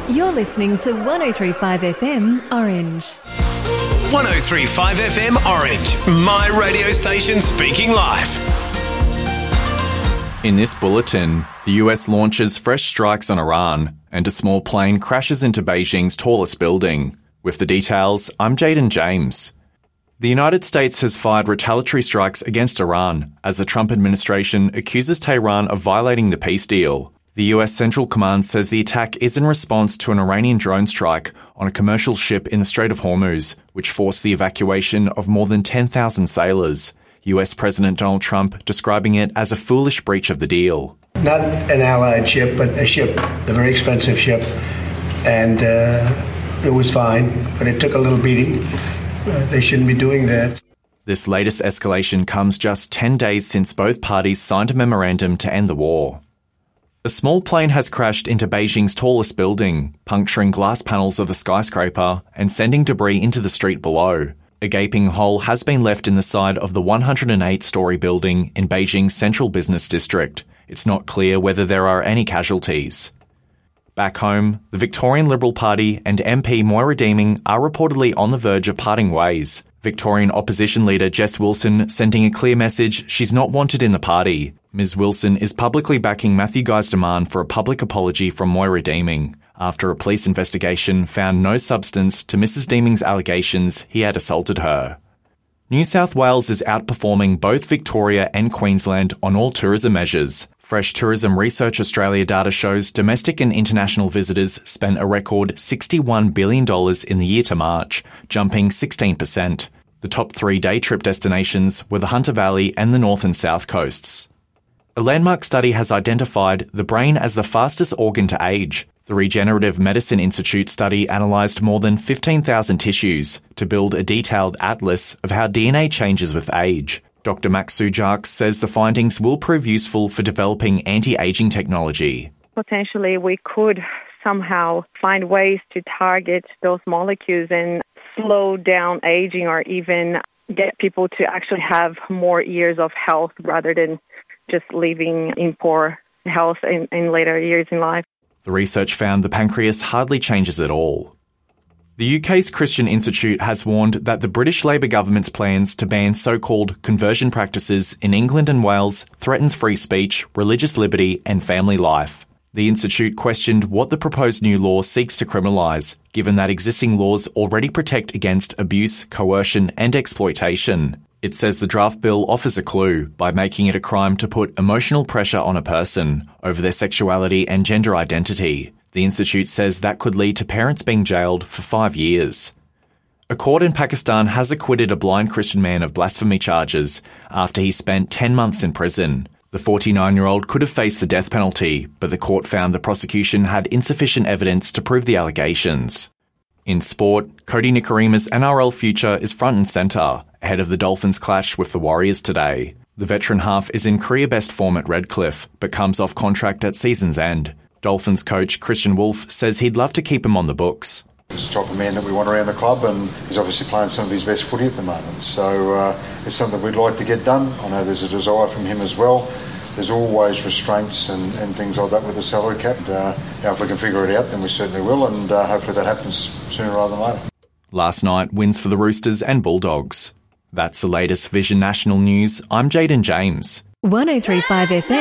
You're listening to 103.5 FM Orange. 103.5 FM Orange, my radio station speaking live. In this bulletin, the US launches fresh strikes on Iran and a small plane crashes into Beijing's tallest building. With the details, I'm Jaden James. The United States has fired retaliatory strikes against Iran as the Trump administration accuses Tehran of violating the peace deal. The US Central Command says the attack is in response to an Iranian drone strike on a commercial ship in the Strait of Hormuz, which forced the evacuation of more than 10,000 sailors. US President Donald Trump describing it as a foolish breach of the deal. Not an allied ship, but a very expensive ship. And it was fine, but it took a little beating. They shouldn't be doing that. This latest escalation comes just 10 days since both parties signed a memorandum to end the war. A small plane has crashed into Beijing's tallest building, puncturing glass panels of the skyscraper and sending debris into the street below. A gaping hole has been left in the side of the 108-storey building in Beijing's central business district. It's not clear whether there are any casualties. Back home, the Victorian Liberal Party and MP Moira Deeming are reportedly on the verge of parting ways. Victorian opposition leader Jess Wilson sending a clear message she's not wanted in the party. Ms Wilson is publicly backing Matthew Guy's demand for a public apology from Moira Deeming after a police investigation found no substance to Mrs Deeming's allegations he had assaulted her. New South Wales is outperforming both Victoria and Queensland on all tourism measures. Fresh Tourism Research Australia data shows domestic and international visitors spent a record $61 billion in the year to March, jumping 16%. The top 3 day trip destinations were the Hunter Valley and the North and South coasts. A landmark study has identified the brain as the fastest organ to age. The Regenerative Medicine Institute study analysed more than 15,000 tissues to build a detailed atlas of how DNA changes with age. Dr. Max Sujark says the findings will prove useful for developing anti-aging technology. Potentially we could somehow find ways to target those molecules and slow down aging or even get people to actually have more years of health rather than just living in poor health in later years in life. The research found the pancreas hardly changes at all. The UK's Christian Institute has warned that the British Labour government's plans to ban so-called conversion practices in England and Wales threatens free speech, religious liberty and family life. The Institute questioned what the proposed new law seeks to criminalise, given that existing laws already protect against abuse, coercion and exploitation. It says the draft bill offers a clue by making it a crime to put emotional pressure on a person over their sexuality and gender identity. The Institute says that could lead to parents being jailed for 5 years. A court in Pakistan has acquitted a blind Christian man of blasphemy charges after he spent 10 months in prison. The 49-year-old could have faced the death penalty, but the court found the prosecution had insufficient evidence to prove the allegations. In sport, Cody Nikorima's NRL future is front and centre, ahead of the Dolphins' clash with the Warriors today. The veteran half is in career best form at Redcliffe, but comes off contract at season's end. Dolphins coach Christian Wolf says he'd love to keep him on the books. He's the type of man that we want around the club, and he's obviously playing some of his best footy at the moment. So it's something we'd like to get done. I know there's a desire from him as well. There's always restraints and things like that with the salary cap. If we can figure it out, then we certainly will, and hopefully that happens sooner rather than later. Last night, wins for the Roosters and Bulldogs. That's the latest Vision National News. I'm Jaden James. 103.5 FM.